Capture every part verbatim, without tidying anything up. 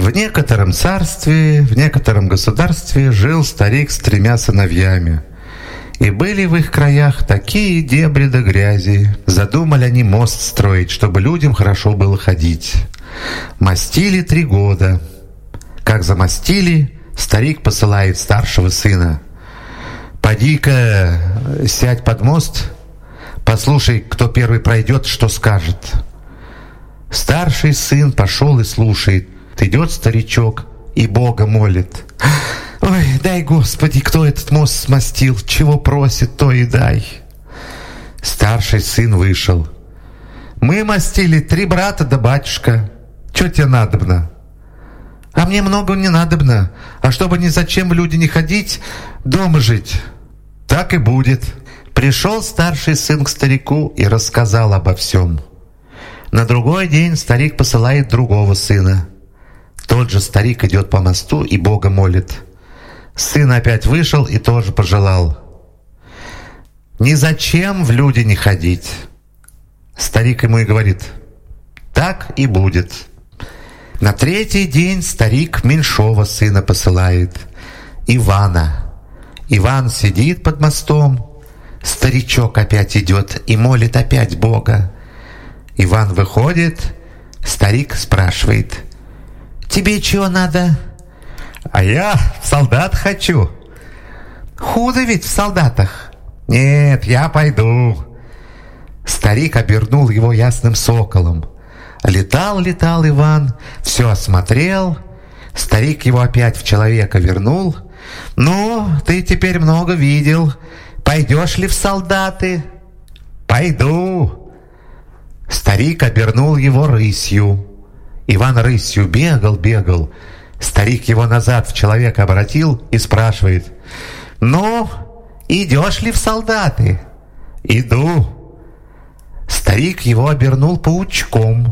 В некотором царстве, в некотором государстве жил старик с тремя сыновьями. И были в их краях такие дебри да грязи. Задумали они мост строить, чтобы людям хорошо было ходить. Мастили три года. Как замостили, старик посылает старшего сына: «Поди-ка, сядь под мост, послушай, кто первый пройдет, что скажет». Старший сын пошел и слушает. Идет старичок и Бога молит: «Ой, дай, Господи, кто этот мост смостил, чего просит, то и дай». Старший сын вышел: «Мы мостили три брата да батюшка. Чё тебе надобно?» «А мне много не надобно, а чтобы ни зачем в люди не ходить, дома жить». «Так и будет». Пришел старший сын к старику и рассказал обо всем. На другой день старик посылает другого сына. Тот же старик идет по мосту и Бога молит. Сын опять вышел и тоже пожелал: «Ни зачем в люди не ходить». Старик ему и говорит: «Так и будет». На третий день старик меньшого сына посылает, Ивана. Иван сидит под мостом, старичок опять идет и молит опять Бога. Иван выходит, старик спрашивает: «Тебе чего надо?» «А я в солдат хочу». «Худо ведь в солдатах». «Нет, я пойду». Старик обернул его ясным соколом. Летал, летал Иван, все осмотрел. Старик его опять в человека вернул. «Ну, ты теперь много видел. Пойдешь ли в солдаты?» «Пойду». Старик обернул его рысью. Иван рысью бегал, бегал. Старик его назад в человека обратил и спрашивает: «Ну, идешь ли в солдаты?» «Иду». Старик его обернул паучком.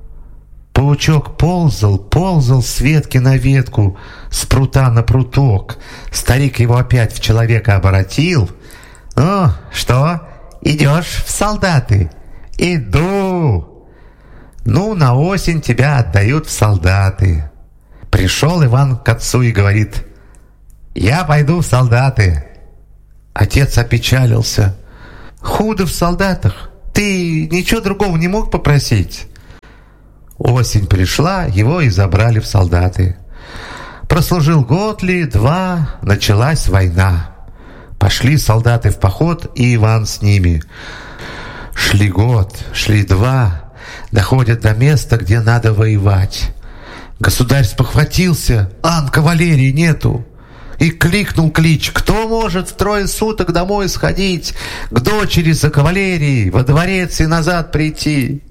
Паучок ползал, ползал с ветки на ветку, с прута на пруток. Старик его опять в человека обратил. «Ну, что, идешь в солдаты?» «Иду». «Ну, на осень тебя отдают в солдаты». Пришел Иван к отцу и говорит: «Я пойду в солдаты». Отец опечалился. «Худо в солдатах. Ты ничего другого не мог попросить?» Осень пришла, его и забрали в солдаты. Прослужил год ли, два, началась война. Пошли солдаты в поход, и Иван с ними. Шли год, шли два, доходят до места, где надо воевать. Государь спохватился: ан, кавалерии нету. И кликнул клич: кто может в трое суток домой сходить, к дочери за кавалерией, во дворец и назад прийти?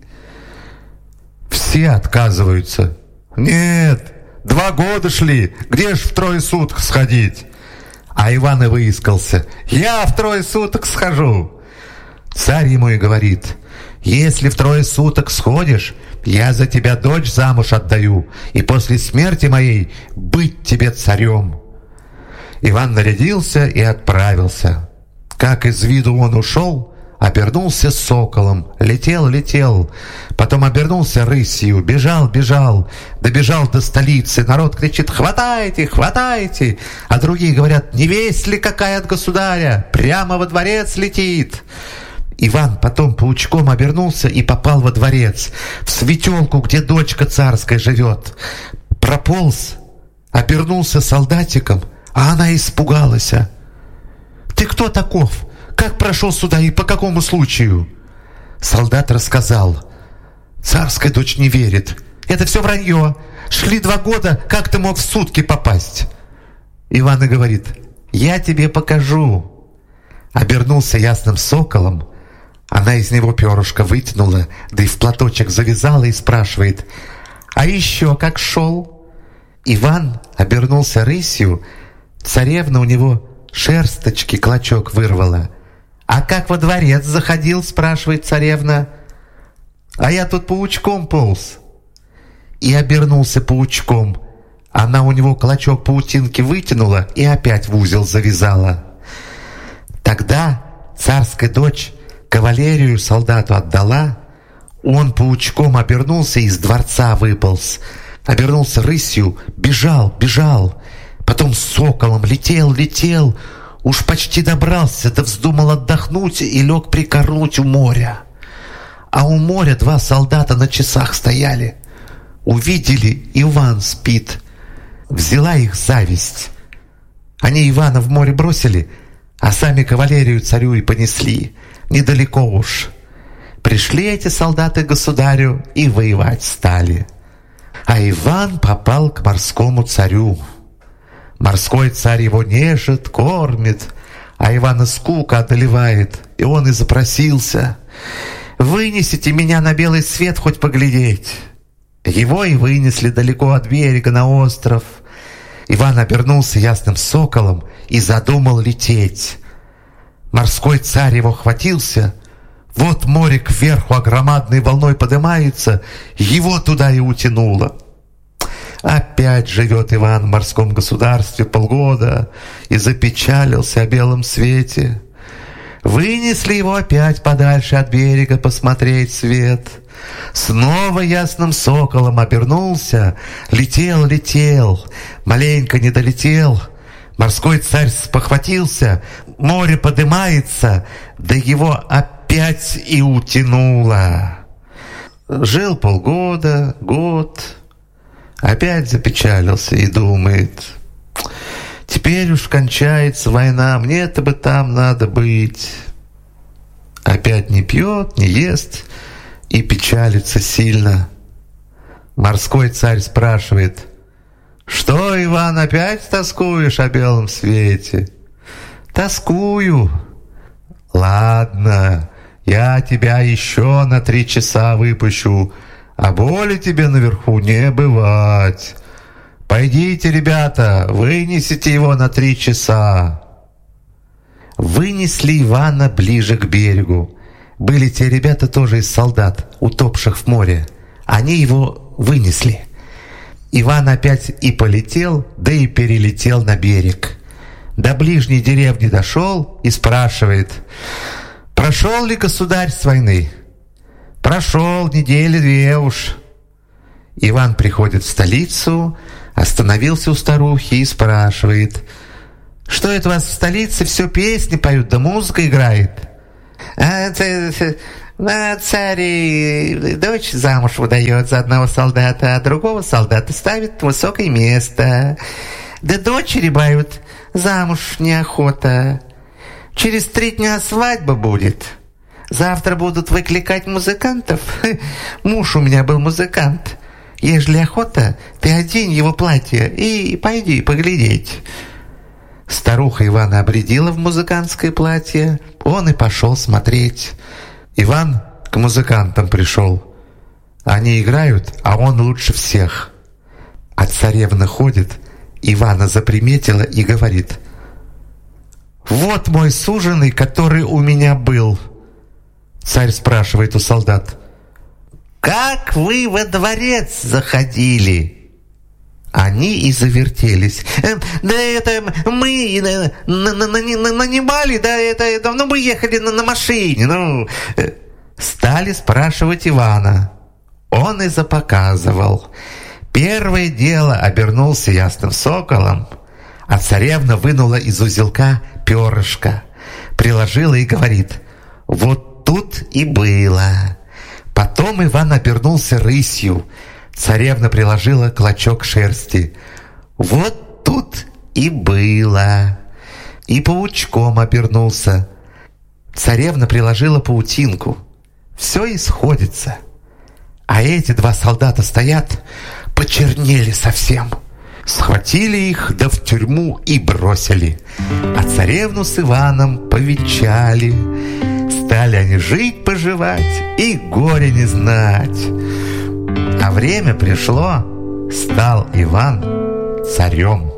Все отказываются. Нет, два года шли, где ж в трое суток сходить? А Иван и выискался: я в трое суток схожу. Царь ему и говорит: если в трое суток сходишь, я за тебя дочь замуж отдаю, и после смерти моей быть тебе царем. Иван нарядился и отправился. Как из виду он ушел, обернулся соколом, летел, летел, потом обернулся рысью, бежал, бежал, добежал до столицы. Народ кричит: хватайте, хватайте, а другие говорят: не весть ли какая от государя, прямо во дворец летит. Иван потом паучком обернулся и попал во дворец, в светелку, где дочка царская живет. Прополз, обернулся солдатиком, а она испугалась. «Ты кто таков? Как прошел сюда и по какому случаю?» Солдат рассказал. Царская дочь не верит. «Это все вранье. Шли два года, как ты мог в сутки попасть?» Иван и говорит: «Я тебе покажу». Обернулся ясным соколом. Она из него перышко вытянула, да и в платочек завязала и спрашивает: «А еще как шел?» Иван обернулся рысью. Царевна у него шерсточки клочок вырвала. «А как во дворец заходил?» — спрашивает царевна. «А я тут паучком полз». И обернулся паучком. Она у него клочок паутинки вытянула и опять в узел завязала. Тогда царская дочь кавалерию солдату отдала. Он паучком обернулся и из дворца выполз. обернулся рысью, бежал, бежал, потом соколом летел, летел, уж почти добрался, да вздумал отдохнуть и лег прикорнуть у моря. А у моря два солдата на часах стояли. Увидели, Иван спит. Взяла их зависть. Они Ивана в море бросили, а сами кавалерию царю и понесли. Недалеко уж. Пришли эти солдаты к государю и воевать стали. А Иван попал к морскому царю. Морской царь его нежит, кормит, а Ивана скука одолевает, и он и запросился: «Вынесите меня на белый свет хоть поглядеть». Его и вынесли далеко от берега на остров. Иван обернулся ясным соколом и задумал лететь. Морской царь его хватился. Вот море кверху огромадной волной поднимается, его туда и утянуло. Опять живет Иван в морском государстве полгода и запечалился о белом свете. Вынесли его опять подальше от берега посмотреть свет. Снова ясным соколом обернулся, летел, летел, маленько не долетел. Морской царь спохватился, море подымается, да его опять и утянуло. Жил полгода, год, опять запечалился и думает: теперь уж кончается война, мне-то бы там надо быть. Опять не пьет, не ест и печалится сильно. Морской царь спрашивает: «Что, Иван, опять тоскуешь о белом свете?» «Тоскую». «Ладно, я тебя еще на три часа выпущу, а боли тебе наверху не бывать. Пойдите, ребята, вынесите его на три часа». Вынесли Ивана ближе к берегу. Были те ребята тоже из солдат, утопших в море. Они его вынесли. Иван опять и полетел, да и перелетел на берег. До ближней деревни дошел и спрашивает: «Прошел ли государь с войны?» «Прошел, недели две уж». Иван приходит в столицу, остановился у старухи и спрашивает: «Что это у вас в столице все песни поют, да музыка играет?» «А это... На царь дочь замуж выдает за одного солдата, а другого солдата ставит в высокое место. Да дочери бают, замуж неохота. Через три дня свадьба будет. Завтра будут выкликать музыкантов. Муж у меня был музыкант. Ежели охота, ты одень его платье и пойди поглядеть». Старуха Ивана обрядила в музыкантское платье, он и пошел смотреть. Иван к музыкантам пришел. Они играют, а он лучше всех. А царевна ходит, Ивана заприметила и говорит: «Вот мой суженый, который у меня был». Царь спрашивает у солдат: «Как вы во дворец заходили?» Они и завертелись. «Э, да это мы на, на, на, нанимали, да это давно мы ехали на, на машине». Ну, э, стали спрашивать Ивана. Он и запоказывал. Первое дело обернулся ясным соколом, а царевна вынула из узелка перышко, приложила и говорит: «Вот тут и было». Потом Иван обернулся рысью. Царевна приложила клочок шерсти. «Вот тут и было». И паучком обернулся. Царевна приложила паутинку. Все и сходится. А эти два солдата стоят, почернели совсем. Схватили их, да в тюрьму и бросили. А царевну с Иваном повенчали. Стали они жить-поживать и горя не знать. А время пришло, стал Иван царем.